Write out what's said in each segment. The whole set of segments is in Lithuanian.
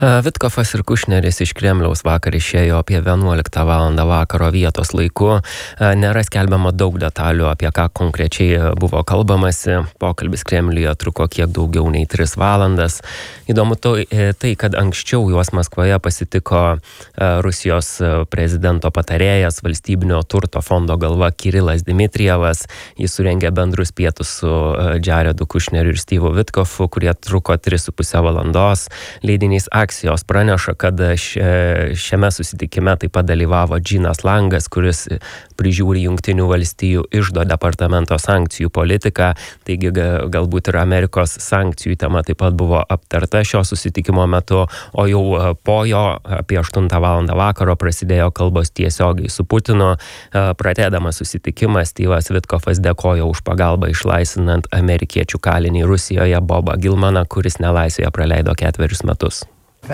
Vitkofas ir Kušneris iš Kremliaus vakar išėjo apie 11 valandą vakaro vietos laiku. Nėra skelbiama daug detalių, apie ką konkrečiai buvo kalbamasi. Pokalbis Kremliuje truko kiek daugiau nei 3 valandas. Įdomu tai, kad anksčiau juos Maskvoje pasitiko Rusijos prezidento patarėjas, valstybinio turto fondo galva Kirilas Dmitrijevas. Jis surengė bendrus pietus su Jaredu Kušneriu ir Stevu Vitkofu, kurie truko 3,5 valandos. Leidinys Axios praneša, kad šiame susitikime taip pat dalyvavo Džinas Langas, kuris prižiūri Jungtinių valstijų iždo departamento sankcijų politiką. Taigi galbūt ir Amerikos sankcijų tema taip pat buvo aptarta šio susitikimo metu, o jau po jo apie 8 valandą vakaro prasidėjo kalbos tiesiogiai su Putinu. Pradėdamas susitikimą, Stevas Vitkofas dėkojo už pagalbą išlaisvinant amerikiečių kalinį Rusijoje Bobą Gilmaną, kuris nelaisvėje praleido 4 metus.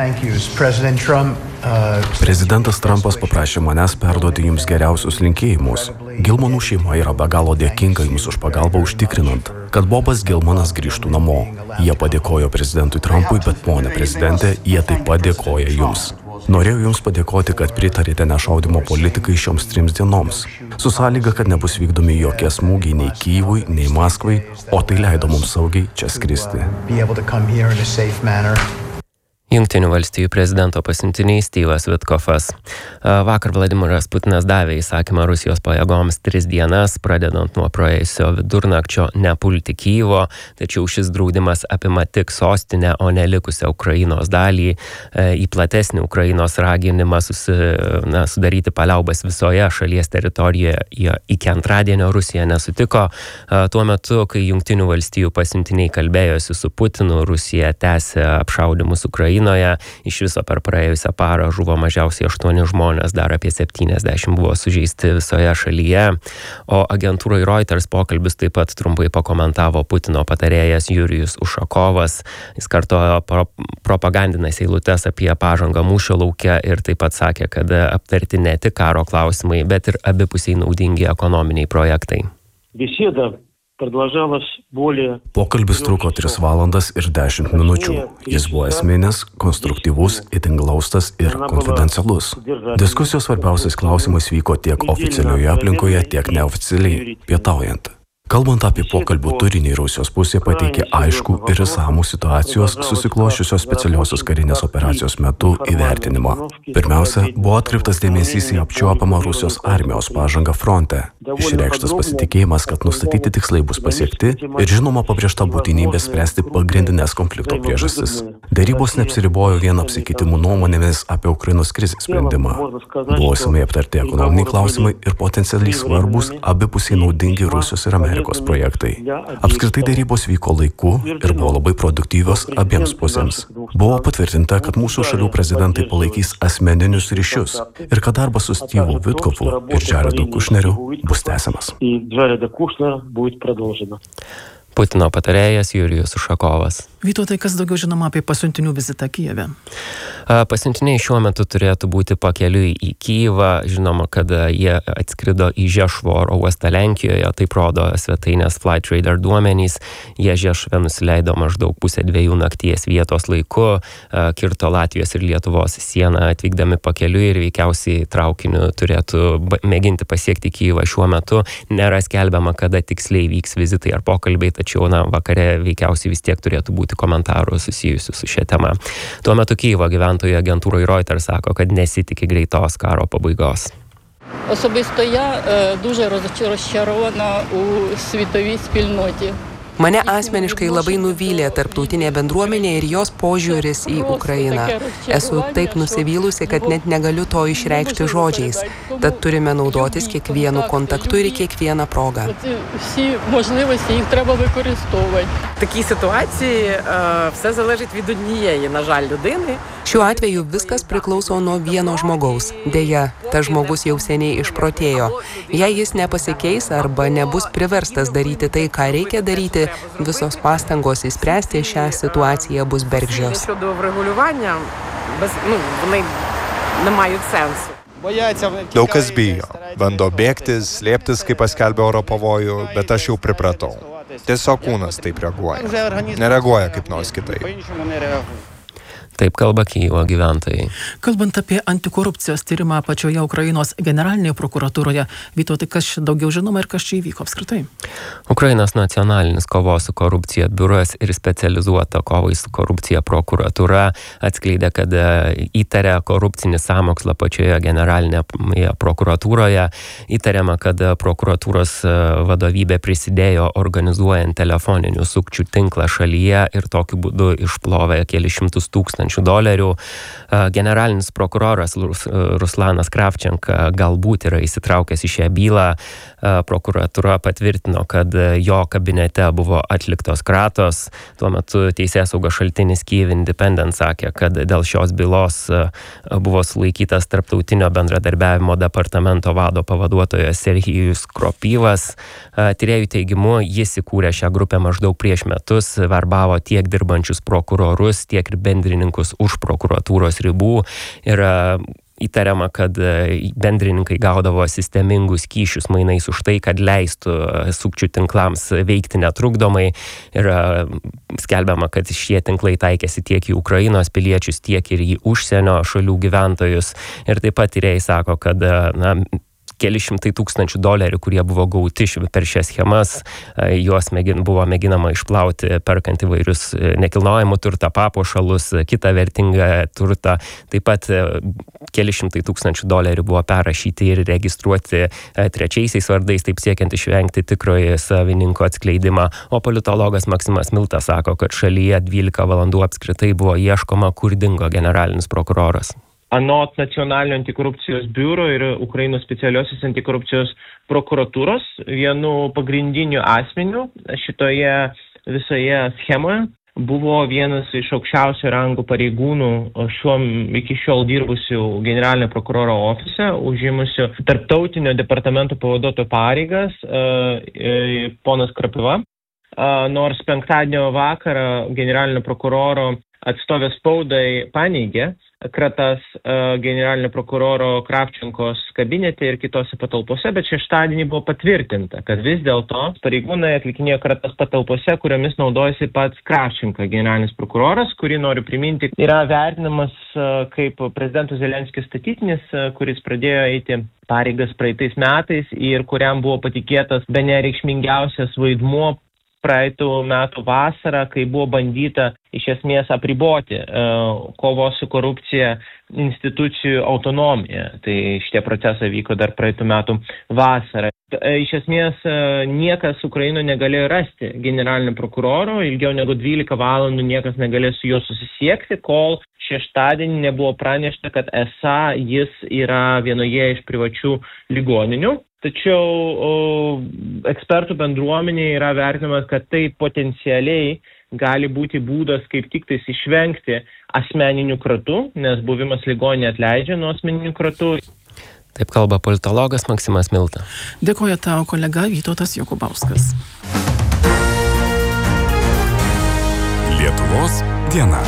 Prezidentas Trumpas paprašė manęs perduoti jums geriausius linkėjimus. Gilmanų šeima yra be galo dėkinga jums už pagalbą užtikrinant, kad Bobas Gilmanas grįžtų namo. Jie padėkojo prezidentui Trumpui, bet ponė prezidentė, jie taip pat dėkoja jums. Norėjau jums padėkoti, kad pritarėte nešaudimo politikai šioms 3 dienoms. Su sąlyga, kad nebus vykdomi jokie smūgiai nei Kyjivui, nei Maskvai, o tai leido mums saugiai čia skristi. Jungtinių valstijų prezidento pasiuntinys Stevas Vitkofas. Vakar Vladimiras Putinas davė įsakymą Rusijos pajėgoms 3 dienas, pradedant nuo praėjusio vidurnakčio nepulti Kyjivo, tačiau šis draudimas apima tik sostinę, o ne likusią Ukrainos dalį. Į platesnį Ukrainos raginimą sudaryti paliaubas visoje šalies teritorijoje iki antradienio Rusija nesutiko. Tuo metu, kai Jungtinių valstijų pasiuntiniai kalbėjosi su Putinu, Rusija tęsė apšaudymus Ukrainoje. Iš viso per praėjusią parą žuvo mažiausiai 8 žmonės, dar apie 70 buvo sužeisti visoje šalyje. O agentūrai Reuters pokalbis taip pat trumpai pakomentavo Putino patarėjas Jurijus Ušakovas. Jis kartojo propagandinės eilutes apie pažangą mūšio lauke ir taip pat sakė, kad aptarti ne tik karo klausimai, bet ir abipusiai naudingi ekonominiai projektai. Pokalbis truko 3 valandas ir 10 minučių. Jis buvo esminis, konstruktyvus, itin glaustas ir konfidencialus. Diskusijos svarbiausiais klausimais vyko tiek oficialioje aplinkoje, tiek neoficialiai, pietaujant. Kalbant apie pokalbių turinį, Rusijos pusė pateikė aiškų ir išsamų situacijos susiklošiusios specialiosios karinės operacijos metu įvertinimą. Pirmiausia, buvo atkreiptas dėmesys į apčiuopamą Rusijos armijos pažangą fronte. Išreikštas pasitikėjimas, kad nustatyti tikslai bus pasiekti ir žinoma pabrėžta būtinybė spręsti pagrindinės konflikto priežastis. Derybos neapsiribojo vien apsikeitimu nuomonėmis apie Ukrainos krizės sprendimą. Buvo išsamiai aptarti ekonominiai klausimai ir potencialiai svarbus, abipusiai naudingi Rusijos ir Amerikos projektai. Apskritai derybos vyko laiku ir buvo labai produktyvios abiems pusėms. Buvo patvirtinta, kad mūsų šalių prezidentai palaikys asmeninius ryšius ir kad darbas su Stevu Vitkofu ir Jaredu Kušneriu bus tęsiamas. Putino patarėjas Jurijus Ušakovas. Vytautai, kas daugiau žinoma apie pasiuntinių vizitą Kijeve? Pasiuntiniai šiuo metu turėtų būti pakeliui į Kyjivą. Žinoma, kad jie atskrido į Žešvo oro uostą Lenkijoje, taip rodo svetainės Flightradar duomenys. Jie Žešve nusileido maždaug 1:30 nakties vietos laiku, kirto Latvijos ir Lietuvos sieną atvykdami pakeliui ir veikiausiai traukiniu turėtų mėginti pasiekti Kyjivą šiuo metu. Nėra skelbiama, kada tiksliai vyks vizitai ar pokalbiai, tačiau vakare veikiausiai vis tiek turėtų būti komentarų susijusių su šia tema. Tuo metu Kyjivo gyventojų agentūrai Reuters sako, kad nesitiki greitos karo pabaigos. Особисто я дуже розчарована у світовій спільноті. Mane asmeniškai labai nuvylė tarptautinė bendruomenė ir jos požiūris į Ukrainą. Esu taip nusivylusi, kad net negaliu to išreikšti žodžiais. Tad turime naudotis kiekvienu kontaktu ir kiekvieną progą. Всі можливості їх треба використовувати. В такій ситуації все залежить від однієї, на жаль, людини. Šiuo atveju viskas priklauso nuo vieno žmogaus. Deja, tas žmogus jau seniai išprotėjo. Jei jis nepasikeis arba nebus priverstas daryti tai, ką reikia daryti, visos pastangos įspręsti šią situaciją bus bergždžios. Щодо врегулювання, вони не мають сенсу. Daug kas bijo. Bando bėgtis, slėptis, kai paskelbė oro pavojų, bet aš jau pripratau. Tiesiog kūnas taip reaguoja. Nereaguoja kaip nors kitaip. Taip kalba Kyjivo gyventojai. Kalbant apie antikorupcijos tyrimą pačioje Ukrainos generalinėje prokuratūroje, Vytautai, kas daugiau žinoma ir kas čia įvyko apskritai? Ukrainos nacionalinis kovos su korupcija biuras ir specializuota kovai su korupcija prokuratūra atskleidė, kad įtarė korupcinį sąmokslą pačioje generalinėje prokuratūroje. Įtariama, kad prokuratūros vadovybė prisidėjo organizuojant telefoninių sukčių tinklą šalyje ir tokiu būdu išplovė kelius šimtus tūkstančių dolerių. Generalinis prokuroras Ruslanas Kravčenka galbūt yra įsitraukęs į šią bylą. Prokuratūra patvirtino, kad jo kabinete buvo atliktos kratos. Tuo metu teisėsaugos šaltinis Kyiv Independent sakė, kad dėl šios bylos buvo sulaikytas tarptautinio bendradarbiavimo departamento vado pavaduotojas Serhijus Kropyvas. Tyrėjų teigimu, jis įkūrė šią grupę maždaug prieš metus, verbavo tiek dirbančius prokurorus, tiek ir bendrininkus už prokuratūros ribų. Ir įtariama, kad bendrininkai gaudavo sistemingus kyšius mainais už tai, kad leistų sukčių tinklams veikti netrukdomai. Ir skelbiama, kad šie tinklai taikėsi tiek į Ukrainos piliečius, tiek ir į užsienio šalių gyventojus. Ir taip pat tyrėjai sako, kad keli šimtai tūkstančių dolerių, kurie buvo gauti per šias schemas, juos buvo mėginama išplauti perkant įvairius nekilnojamų turtą, papuošalus, kitą vertingą turtą. Taip pat keli šimtai tūkstančių dolerių buvo perrašyti ir registruoti trečiaisiais vardais, taip siekiant išvengti tikrojo savininko atskleidimą. O politologas Maksimas Milta sako, kad šalyje 12 valandų apskritai buvo ieškoma, kur dingo generalinis prokuroras. Anot nacionalinio antikorupcijos biuro ir Ukrainos specialiosios antikorupcijos prokuratūros vienu pagrindiniu asmeniu šitoje visoje schemoje buvo vienas iš aukščiausio rango pareigūnų iki šiol dirbusių generalinio prokuroro ofise, užimusių tarptautinio departamento pavaduotojo pareigas, ponas Kropyva. Nors penktadienio vakarą generalinio prokuroro atstovė spaudai paneigė kratas generalinio prokuroro Kravčenkos kabinete ir kitose patalpose, bet šeštadienį buvo patvirtinta, kad vis dėlto pareigūnai atlikinėjo kratas patalpose, kuriomis naudojasi pats Kravčenka, generalinis prokuroras, kurį noriu priminti, yra vertinamas kaip prezidento Zelenskio statytinis, kuris pradėjo eiti pareigas praeitais metais ir kuriam buvo patikėtas bene reikšmingiausias vaidmuo praeitų metų vasarą, kai buvo bandyta iš esmės apriboti kovos su korupcija institucijų autonomiją. Tai šitie procesai vyko dar praeitų metų vasarą. Iš esmės niekas Ukrainoje negalėjo rasti generalinio prokuroro, ilgiau negu 12 valandų niekas negalėjo su juo susisiekti, kol šeštadienį nebuvo pranešta, kad esą jis yra vienoje iš privačių ligoninių. Tačiau ekspertų bendruomenė yra vertinamas, kad tai potencialiai gali būti būdas kaip tik tais išvengti asmeninių kratų, nes buvimas ligoninėje atleidžia nuo asmeninių kratų. Taip kalba politologas Maksimas Milta. Dėkoju tau, kolega Vytautas Jokubauskas. Lietuvos diena.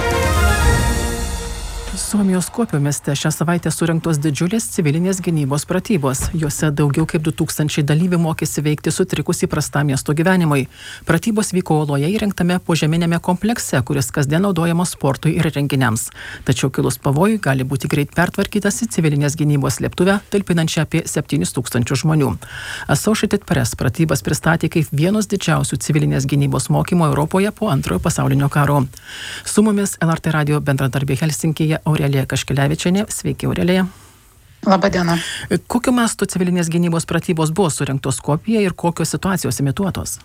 Suomijos Kuopio mieste šią savaitę surengtos didžiulės civilinės gynybos pratybos. Jose daugiau kaip 2000 dalyvių mokėsi veikti sutrikus įprastam miesto gyvenimui. Pratybos vyko oloje įrengtame požeminėme komplekse, kuris kasdien naudojamos sportui ir renginiams. Tačiau kilus pavojui gali būti greit pertvarkytas į civilinės gynybos slėptuvę, talpinančią apie 7000 žmonių. Associated Press pratybas pristatė kaip vienos didžiausių civilinės gynybos mokymo Europoje po Antrojo pasaulinio karo. Su mumis LRT radio bendradarbė Helsinkyje Aurelija Kaškelevičienė. Sveiki, Aurelija. Labadiena. Kokio masto civilinės gynybos pratybos buvo surengtos Kuopyje ir kokios situacijos imituotos?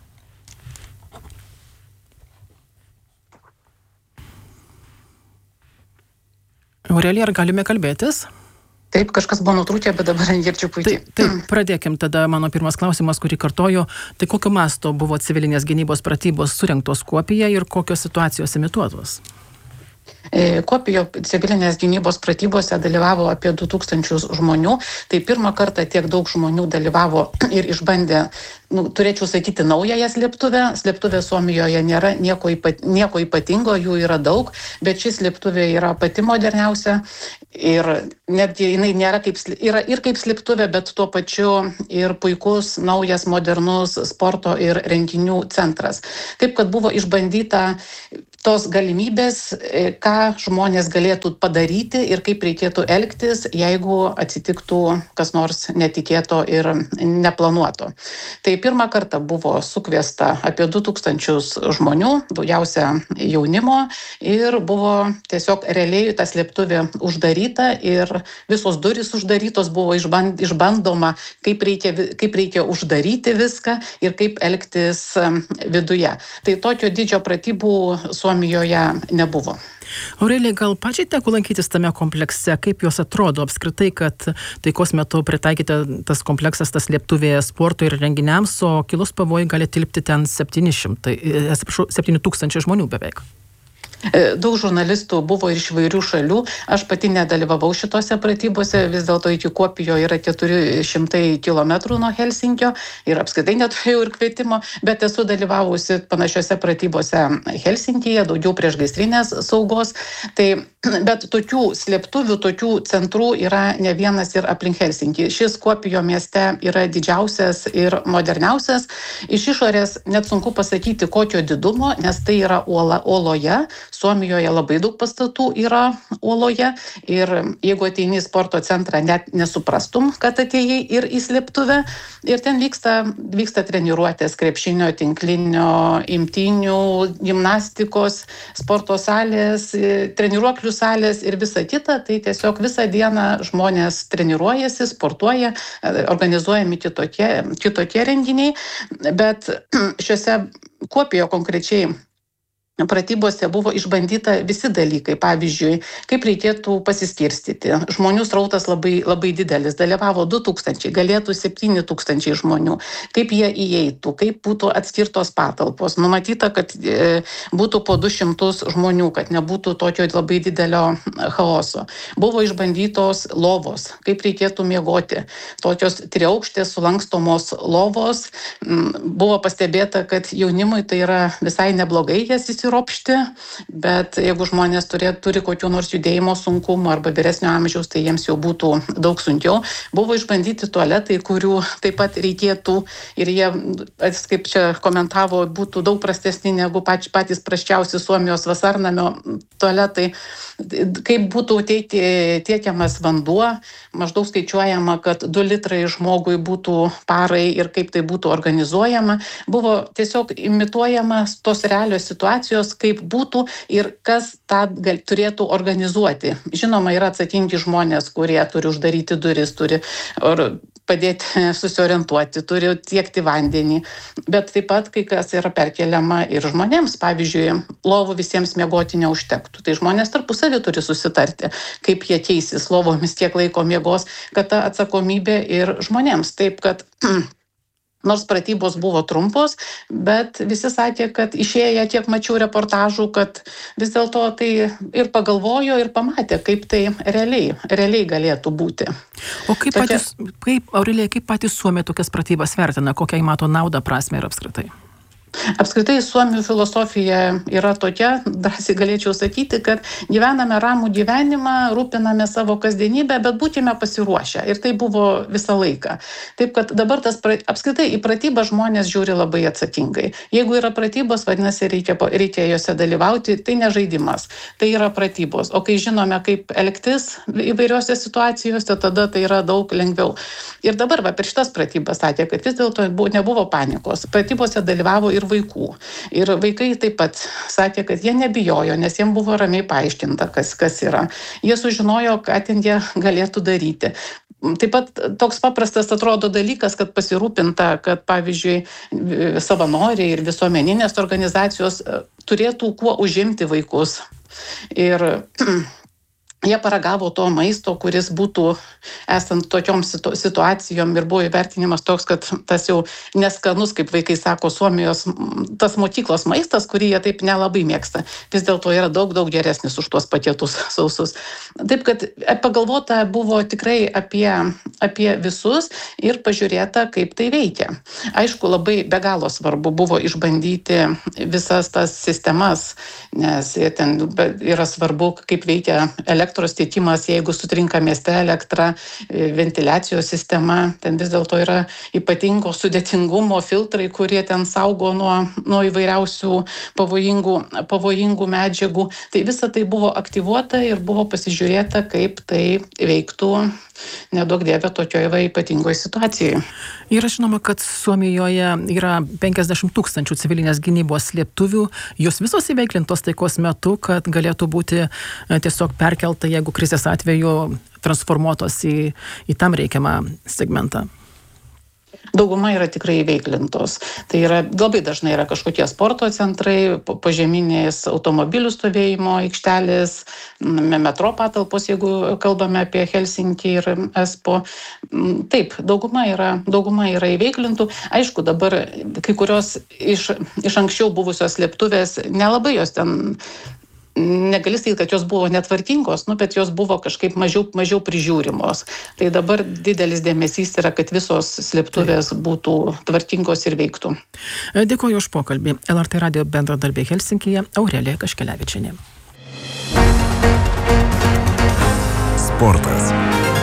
Aurelija, ar galime kalbėtis? Taip, kažkas buvo nutrūkę, bet dabar girdžiu puikiai. Taip, pradėkim tada mano pirmas klausimas, kurį kartoju. Tai kokio masto buvo civilinės gynybos pratybos surengtos Kuopyje ir kokios situacijos imituotos? Kuopijo civilinės gynybos pratybose dalyvavo apie 2000 žmonių. Tai pirmą kartą tiek daug žmonių dalyvavo ir išbandė, turėčiau sakyti, naująją slėptuvę. Slėptuvė Suomijoje nėra nieko ypatingo, jų yra daug, bet ši slėptuvė yra pati moderniausia ir netgi jinai yra ir kaip slėptuvė, bet tuo pačiu ir puikus, naujas, modernus sporto ir renginių centras. Kaip kad buvo išbandyta tos galimybės, ką ką žmonės galėtų padaryti ir kaip reikėtų elgtis, jeigu atsitiktų kas nors netikėto ir neplanuoto. Tai pirmą kartą buvo sukviesta apie 2000 žmonių, daugiausia jaunimo, ir buvo tiesiog realiai ta slėptuvė uždaryta ir visos durys uždarytos, buvo išbandoma, kaip reikia uždaryti viską ir kaip elgtis viduje. Tai tokio didžio pratybų Suomijoje nebuvo. Aurelija, gal pačiai teko lankytis tame komplekse, kaip jos atrodo apskritai, kad taikos metu pritaikyti tas kompleksas, tas slėptuvė sporto ir renginiams, o kilus pavojui gali tilpti ten 7000 žmonių beveik. Daug žurnalistų buvo iš įvairių šalių. Aš pati nedalyvavau šitose pratybose, vis dėlto iki Kuopijo yra 400 km nuo Helsinkio ir apskritai neturėjau ir kvietimo, bet esu dalyvavusi panašiose pratybose Helsinkyje, daugiau priešgaisrinės saugos. Bet tokių slėptuvių, tokių centrų yra ne vienas ir aplink Helsinkį. Šis Kuopijo mieste yra didžiausias ir moderniausias. Iš išorės net sunku pasakyti, kokio didumo, nes tai yra uoloje. Suomijoje labai daug pastatų yra uoloje ir jeigu ateini į sporto centrą, net nesuprastum, kad atėjai ir į slėptuvę. Ir ten vyksta treniruotės, krepšinio, tinklinio, imtynių, gimnastikos, sporto salės, treniruoklių salės ir visa kita. Tai tiesiog visą dieną žmonės treniruojasi, sportuoja, organizuojami kitokie renginiai. Bet šiuose Kuopijo konkrečiai pratybose buvo išbandyta visi dalykai. Pavyzdžiui, kaip reikėtų pasiskirstyti. Žmonių srautas labai didelis. Dalyvavo 2000, galėtų 7000 žmonių. Kaip jie įeitų, kaip būtų atskirtos patalpos. Numatyta, kad būtų po 200 žmonių, kad nebūtų tokio labai didelio chaoso. Buvo išbandytos lovos, kaip reikėtų miegoti. Tokios triaukštės sulankstomos lovos. Buvo pastebėta, kad jaunimui tai yra visai neblogai jas įsiropšti, bet jeigu žmonės turi kokių nors judėjimo sunkumų arba vyresnio amžiaus, tai jiems jau būtų daug sunkiau. Buvo išbandyti tualetai, kurių taip pat reikėtų ir jie, kaip čia komentavo, būtų daug prastesni negu patys prasčiausi Suomijos vasarnamio tualetai. Kaip būtų tiekiamas vanduo, maždaug skaičiuojama, kad 2 litrai žmogui būtų parai ir kaip tai būtų organizuojama. Buvo tiesiog imituojama tos realios situacijos, kaip būtų ir kas tą turėtų organizuoti. Žinoma, yra atsakingi žmonės, kurie turi uždaryti duris, turi padėti susiorientuoti, turi tiekti vandenį, bet taip pat kai kas yra perkeliama ir žmonėms. Pavyzdžiui, lovų visiems miegoti neužtektų. Tai žmonės tarpusavį turi susitarti, kaip jie keisis lovomis, tiek laiko miegos, kad ta atsakomybė ir žmonėms. Taip, kad nors pratybos buvo trumpos, bet visi sakė, kad išėję tiek mačiau reportažų, kad vis dėlto tai ir pagalvojo ir pamatė, kaip tai realiai galėtų būti. O Aurelija, kaip patys Suomiai tokias pratybas vertina, kokią mato naudą, prasmę ir apskritai? Apskritai, Suomių filosofija yra tokia, drąsiai galėčiau sakyti, kad gyvename ramų gyvenimą, rūpiname savo kasdienybę, bet būkime pasiruošę. Ir tai buvo visą laiką. Taip, kad dabar apskritai į pratybą žmonės žiūri labai atsakingai. Jeigu yra pratybos, vadinasi, reikia jose dalyvauti, tai ne žaidimas, tai yra pratybos. O kai žinome, kaip elgtis įvairiose situacijose, tada tai yra daug lengviau. Ir dabar per šitas pratybas sakė, kad vis dėlto nebuvo panikos. Pratybose dalyvavo ir vaikų. Ir vaikai taip pat sakė, kad jie nebijojo, nes jiems buvo ramiai paaiškinta, kas yra. Jie sužinojo, ką ten jie galėtų daryti. Taip pat toks paprastas atrodo dalykas, kad pasirūpinta, kad pavyzdžiui savanoriai ir visuomeninės organizacijos turėtų kuo užimti vaikus. Ir jie paragavo to maisto, kuris būtų, esant tokiom situacijom, ir buvo įvertinimas toks, kad tas jau neskanus, kaip vaikai sako, Suomijos, tas mokyklos maistas, kurį jie taip nelabai mėgsta, vis dėlto yra daug geresnis už tuos patietus sausus. Taip, kad pagalvota buvo tikrai apie visus ir pažiūrėta, kaip tai veikia. Aišku, labai be galo svarbu buvo išbandyti visas tas sistemas, nes ten yra svarbu, kaip veikia elektros elektros tiekimas, jeigu sutrinka mieste elektra, ventiliacijos sistema, ten vis dėlto yra ypatingo sudėtingumo filtrai, kurie ten saugo nuo įvairiausių pavojingų medžiagų. Tai visa tai buvo aktyvuota ir buvo pasižiūrėta, kaip tai veiktų, nedaug dievė tokioje ypatingoje situacijoje. Yra žinoma, kad Suomijoje yra 50 000 civilinės gynybos slėptuvių. Jos visos įveiklintos taikos metu, kad galėtų būti tiesiog perkelta, jeigu krizės atveju transformuotos į tam reikiamą segmentą. Dauguma yra tikrai įveiklintos. Tai yra, labai dažnai yra kažkokie sporto centrai, požeminės automobilių stovėjimo aikštelės, metro patalpos, jeigu kalbame apie Helsinkį ir Espo. Taip, dauguma yra įveiklintų. Aišku, dabar kai kurios iš anksčiau buvusios slėptuvės, nelabai jos ten, negali sakyti, kad jos buvo netvarkingos, bet jos buvo kažkaip mažiau prižiūrimos. Tai dabar didelis dėmesys yra, kad visos slėptuvės būtų tvarkingos ir veiktų. Dėkuoju už pokalbį. LRT radijo bendradarbė Helsinkyje Aurelija Kaškelevičienė. Sportas.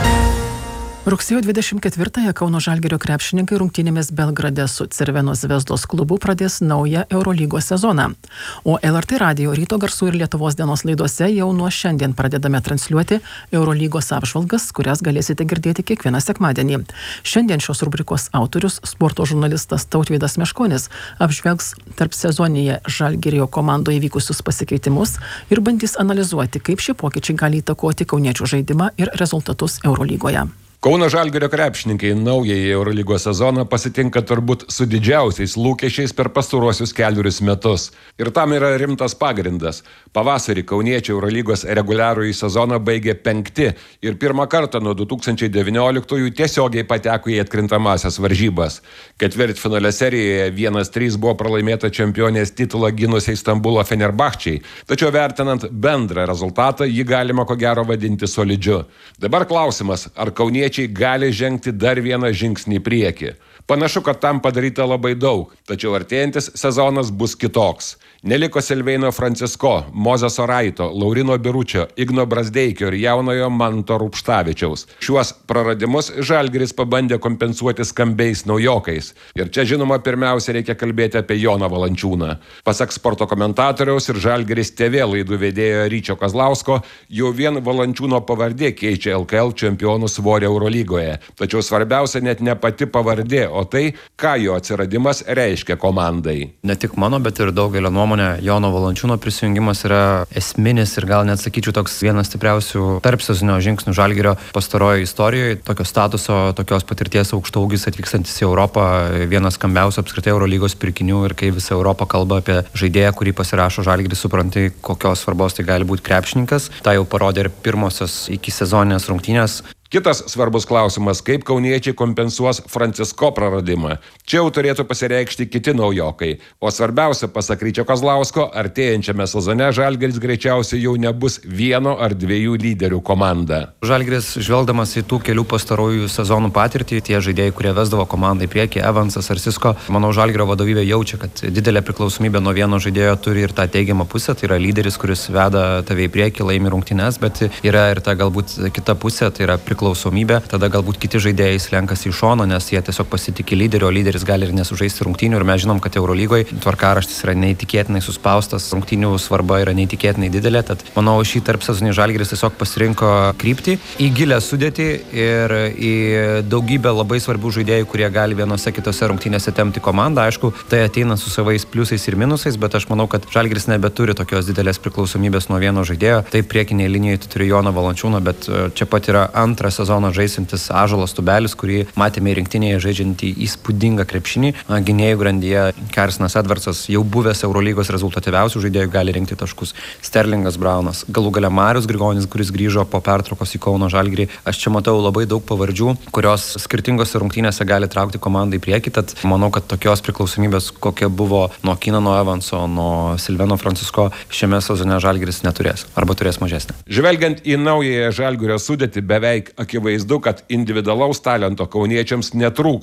Rugsėjo 24-ąją Kauno Žalgirio krepšininkai rungtynėmis Belgrade su Cerveno Zvezdos klubu pradės naują Eurolygos sezoną. O LRT radijo Ryto garsų ir Lietuvos dienos laidose jau nuo šiandien pradedame transliuoti Eurolygos apžvalgas, kurias galėsite girdėti kiekvieną sekmadienį. Šiandien šios rubrikos autorius, sporto žurnalistas Tautvydas Meškonis, apžvelgs tarp sezonėje Žalgirio komandoje įvykusius pasikeitimus ir bandys analizuoti, kaip šie pokyčiai gali įtakoti kauniečių žaidimą ir rezultatus Eurolygoje. Kauno Žalgirio krepšininkai naująjį Eurolygos sezoną pasitinka turbūt su didžiausiais lūkesčiais per pastaruosius 4 metus. Ir tam yra rimtas pagrindas. Pavasarį kauniečiai Eurolygos reguliarųjį sezoną baigė 5 ir pirmą kartą nuo 2019-ųjų tiesiogiai pateko į atkrintamąsias varžybas. Ketvirtfinalio serijoje 1-3 buvo pralaimėta čempionės titulą gynusiai Stambulo Fenerbahčei, tačiau vertinant bendrą rezultatą, jį galima ko gero vadinti solidžiu. Dabar klausimas, ar kauniečiai gali žengti dar vieną žingsnį į priekį. Panašu, kad tam padaryta labai daug, tačiau artėjantis sezonas bus kitoks. Neliko Silveino Francisko, Mozeso Raito, Laurino Biručio, Igno Brazdeikio ir jaunojo Manto Rupštavičiaus. Šiuos praradimus Žalgiris pabandė kompensuoti skambiais naujokais. Ir čia žinoma pirmiausia reikia kalbėti apie Joną Valančiūną. Pasak sporto komentatoriaus ir Žalgiris TV laidų vedėjo Ryčio Kazlausko, jau vien Valančiūno pavardė keičia LKL čempionų svorį Eurolygoje. Tačiau svarbiausia net ne pati pavardė, o tai, ką jo atsiradimas reiškia komandai. Ne tik mano, bet ir daugelio nuomonė, Jono Valančiūno prisijungimas yra esminis ir gal net sakyčiau toks vienas stipriausių tarpsezoninio žingsnių Žalgirio pastarojoje istorijoje. Tokio statuso, tokios patirties aukštaūgis atvykstantis į Europą, vienas skambiausių apskritai Eurolygos pirkinių ir kai visa Europa kalba apie žaidėją, kurį pasirašo Žalgiris, supranti, kokios svarbos tai gali būti krepšininkas. Tai jau parodė ir pirmosios iki sezoninės rungtynės. Kitas svarbus klausimas, kaip kauniečiai kompensuos Francisko praradimą. Čia jau turėtų pasireikšti kiti naujokai. O svarbiausia, pasak Ryčio Kazlausko, artėjančiame sezone Žalgiris greičiausiai jau nebus vieno ar dviejų lyderių komanda. Žalgiris, žvelgdamas į tų kelių pastarųjų sezonų patirtį, tie žaidėjai, kurie vesdavo komandą į priekį, Evansas ar Sisko, manau, Žalgirio vadovybė jaučia, kad didelė priklausomybė nuo vieno žaidėjo turi ir tą teigiamą pusę, tai yra lyderis, kuris veda tave į priekį, laimi rungtynes, bet yra ir ta galbūt kita pusė, tai yra priklausomybė, tada galbūt kiti žaidėjai slenkasi į šoną, nes jie tiesiog pasitikė lyderio, lyderis gali ir nesužaisti rungtynių ir mes žinom, kad Eurolygoje tvarkaraštis yra neįtikėtinai suspaustas, rungtynių svarba yra neįtikėtinai didelė, tad manau, šį tarpsezonį Žalgiris tiesiog pasirinko kryptį į gilę sudėtį ir į daugybę labai svarbių žaidėjų, kurie gali vienose kitose rungtynėse tempti komandą. Aišku, tai ateina su savais pliusais ir minusais, bet aš manau, kad Žalgiris nebeturi tokios didelės priklausomybės nuo vieno žaidėjo. Taip, priekinėje linijoje tu turi Joną Valančiūną, bet čia pat yra antrą sezoną žaisintis Ąžuolas Tubelis, kurį matėme rinktinėje žaidžiantį įspūdingą krepšinį. Gynėjų grandyje Carsonas Edvardsas, jau buvęs Eurolygos rezultatyviausių žaidėjų, gali rinkti taškus. Sterlingas Braunas, galų gale Marius Grigonis, kuris grįžo po pertraukos į Kauno Žalgirį. Aš čia matau labai daug pavardžių, kurios skirtingose rungtynėse gali traukti komandą į priekį, tad manau, kad tokios priklausomybės, kokia buvo nuo Keenano Evanso, nuo Silveno Francisko, šiame sezone Žalgiris neturės arba turės mažesnę. Žvelgiant į naująją Žalgirio sudėtį, beveik akivaizdu, kad individualaus talento kauniečiams netrūks.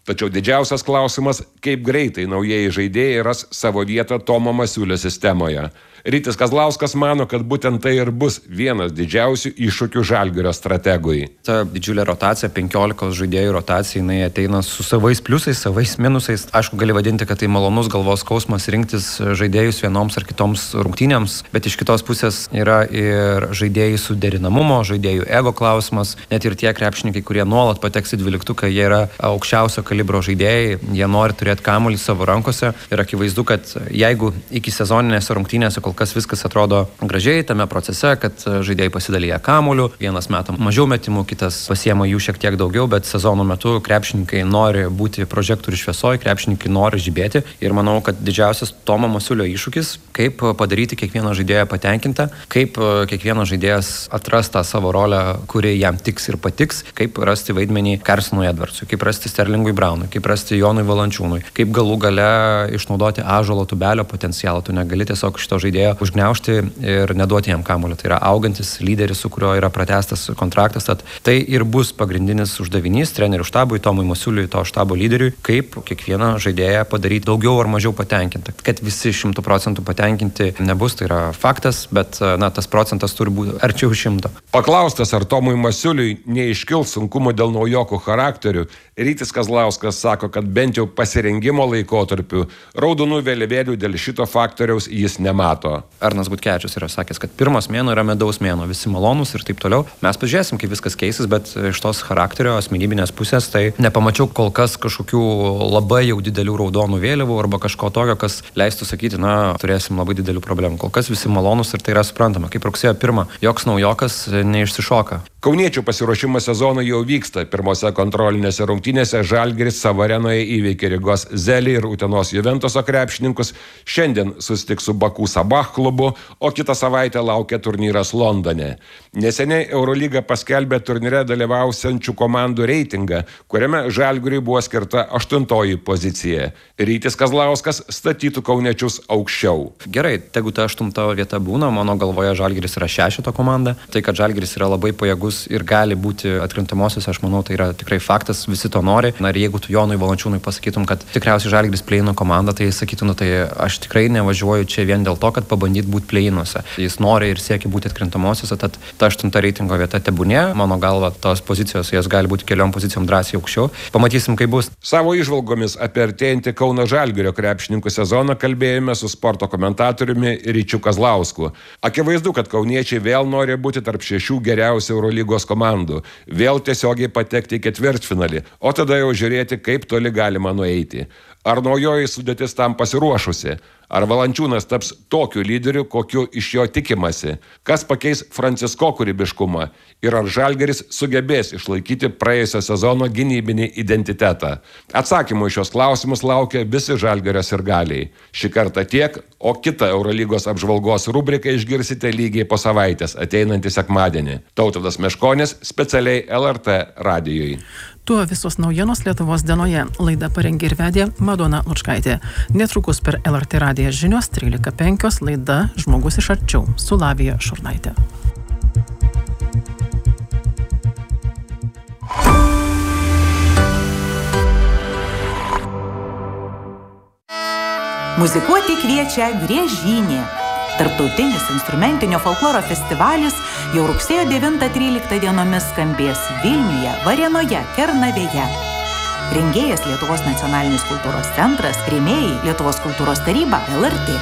Tačiau didžiausias klausimas, kaip greitai naujieji žaidėjai ras savo vietą Tomo Masiulio sistemoje. Rytis Kazlauskas mano, kad būtent tai ir bus vienas didžiausių iššūkių Žalgirio strategui. Ta didžiulė rotacija, 15 žaidėjų rotacija, jinai ateina su savais pliusais, savais minusais. Aišku, gali vadinti, kad tai malonus galvos skausmas rinktis žaidėjus vienoms ar kitoms rungtynėms, bet iš kitos pusės yra ir žaidėjų suderinamumo, žaidėjų ego klausimas. Net ir tie krepšininkai, kurie nuolat pateks į 12, jie yra aukščiausio kalibro žaidėjai, jie nori turėti kamuolį savo rankose. Ir akivaizdu, kad jeigu iki sezoninėse rungtynėse kol kas viskas atrodo gražiai tame procese, kad žaidėjai pasidalyja kamuoliu, vienas meta mažiau metimų, kitas pasiema jų šiek tiek daugiau, bet sezono metu krepšininkai nori būti prožektorių šviesoj, krepšininkai nori žibėti ir manau, kad didžiausias Tomo Masiulio iššūkis, kaip padaryti kiekvieną žaidėją patenkintą, kaip kiekvienas žaidėjas atras tą savo rolę, kuri jam tiks ir patiks, kaip rasti vaidmenį Carsonui Edwardsui, kaip rasti Sterlingui Brownui, kaip rasti Jonui Valančiūnui, kaip galų gale išnaudoti Ąžuolo Tubelio potencialą. Tu negali tiesiog šito žaidėjo užgniaužti ir neduoti jam kamuolio. Tai yra augantis lyderis, su kuriuo yra pratęstas kontraktas. Tad tai ir bus pagrindinis uždavinys trenerių štabui, Tomui Masiuliui, to štabo lyderiui, kaip kiekvieną žaidėją padaryti daugiau ar mažiau patenkintą. Kad visi 100% patenkinti nebus, tai yra faktas, bet tas procentas turi būti arčiau 100. Paklaustas, ar Tomui Masiuliui neiškils sunkumų dėl naujokų charakterių, Rytis Kazlauskas sako, kad bent jau pasirengimo laikotarpiu raudonų vėliavėlių dėl šito faktoriaus jis nemato. Arnas Butkevičius yra sakęs, kad pirmas mėnuo yra medaus mėnuo, visi malonūs ir taip toliau. Mes pažiūrėsim, kaip viskas keisis, bet iš tos charakterio asmenybinės pusės tai nepamačiau kol kas kažkokių labai jau didelių raudonų vėliavų arba kažko tokio, kas leistų sakyti, turėsim labai didelių problemų. Kol kas visi malonūs ir tai yra suprantama. Kaip rugsėjo 1, joks naujokas neišsišoka. Kauniečių pasiruošimas sezonui jau vyksta. Pirmose kontrolinėse rungtynėse Žalgiris savo arenoje įveikė Rygos Zelį ir Utenos Juventuso krepšininkus. Šiandien susitiks su Baku Sabah klubu, o kitą savaitę laukia turnyras Londone. Neseniai Eurolyga paskelbė turnyre dalyvausiančių komandų reitingą, kuriame Žalgiriui buvo skirta 8 pozicija. Rytis Kazlauskas statytų kauniečius aukščiau. Gerai, tegu ta 8 vieta būna, mano galvoje Žalgiris yra 6 komanda. Tai, kad Žalgiris yra labai pajėgus ir gali būti atkrintamosios, aš manau, tai yra tikrai faktas, visi to nori. Ir jeigu tu Jonui Valančiūnui pasakytum, kad tikriausiai Žalgiris play-inų komanda, tai sakytum, tai aš tikrai nevažiuoju čia vien dėl to, kad pabandyt būti play-inuose. Jis nori ir siekia būti atkrintamosiose, tad ta 8 reitingo vieta tebūnė. Mano galva, tos pozicijos, jos gali būti keliom pozicijom drąsiai aukščiau. Pamatysim, kaip bus. Savo įžvalgomis apie artėjantį Kauno Žalgirio krepšininkų sezoną kalbėjome su sporto komentatoriumi Ryčiu Kazlausku. Akivaizdu, kad kauniečiai vėl nori būti tarp 6 geriausių Eurolygos komandų, vėl tiesiogiai patekti į ketvirtfinalį, o tada jau žiūrėti, kaip toli galima nueiti. Ar naujoji sudėtis tam pasiruošusi? Ar Valančiūnas taps tokiu lyderiu, kokiu iš jo tikimasi? Kas pakeis Francisko kūrybiškumą? Ir ar Žalgiris sugebės išlaikyti praėjusio sezono gynybinį identitetą? Atsakymų į šios klausimus laukia visi Žalgirio sirgaliai. Šį kartą tiek, o kitą Eurolygos apžvalgos rubriką išgirsite lygiai po savaitės, ateinantį sekmadienį. Tautvydas Meškonis, specialiai LRT radijui. Tuo visos naujienos Lietuvos dienoje. Laidą parengė ir vedė Madona Lučkaitė. Netrukus per LRT radiją žinios 13:05 laida Žmogus iš arčiau su Lavija Šurnaitė. Muzikuoti kviečia Griežynė. Tarptautinis instrumentinio folkloro festivalis jau rugsėjo 9-13 dienomis skambės Vilniuje, Varėnoje, Kernavėje. Rengėjas Lietuvos nacionalinis kultūros centras, rėmėjai Lietuvos kultūros taryba, LRT.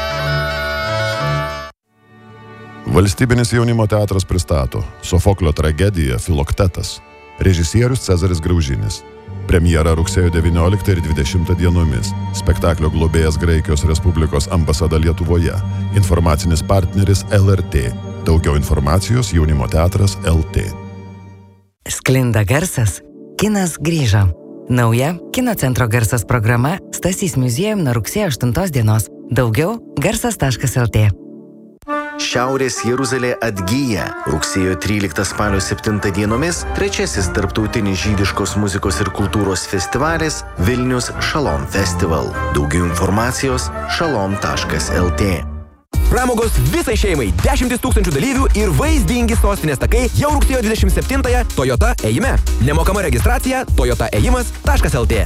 Valstybinis jaunimo teatras pristato Sofoklio tragediją Filoktetas. Režisierius Cezaris Graužinis. Premjera rugsėjo 19 ir 20 dienomis. Spektaklio globėjas Graikijos Respublikos ambasada Lietuvoje. Informacinis partneris LRT. Daugiau informacijos Jaunimo teatras LT. Sklinda garsas. Kinas grįžo. Nauja Kino centro garsas programa Stasys muziejum nuo rugsėjo 8 dienos. Daugiau garsas.lt. Šiaurės Jeruzalė atgyja. Rugsėjo 13 spalio 7 dienomis trečiasis tarptautinis žydiškos muzikos ir kultūros festivalis Vilnius Shalom Festival. Daugiau informacijos shalom.lt. Pramogos visai šeimai, 10 000 dalyvių ir vaizdingi sostinės takai jau rugsėjo 27-ąją Toyota ėjime. Nemokama registracija toyotaėjimas.lt.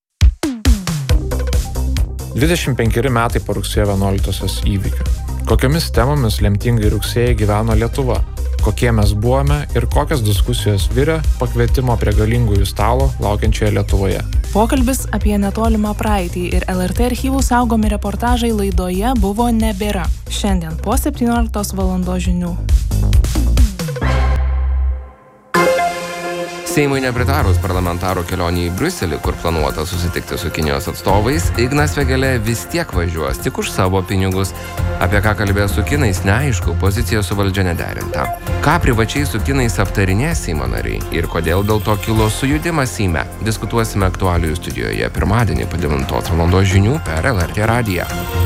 25 metai po rugsėjo 11-osios įvykių. Kokiomis temomis lemtingai rugsėjai gyveno Lietuva? Kokie mes buvome ir kokios diskusijos virė pakvietimo prie galingųjų stalo laukiančioje Lietuvoje. Pokalbis apie netolimą praeitį ir LRT archyvų saugomi reportažai laidoje Buvo nebėra. Šiandien po 17 valandos žinių. Seimui nepritarus parlamentaro kelionį į Briuselį, kur planuota susitikti su Kinijos atstovais, Ignas Vėgėlė vis tiek važiuos tik už savo pinigus. Apie ką kalbės su kinais neaišku, pozicija su valdžia nederinta. Ką privačiai su kinais aptarinės Seimo nariai ir kodėl dėl to kilo sujudimas Seime, diskutuosime aktualijų studijoje pirmadienį po 9 valandos žinių per LRT radiją.